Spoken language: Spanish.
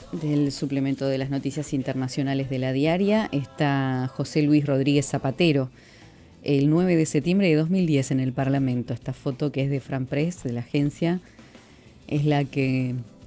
del suplemento de las noticias internacionales de La Diaria está José Luis Rodríguez Zapatero, el 9 de septiembre de 2010 en el Parlamento. Esta foto, que es de Fran Press, de la agencia, es la que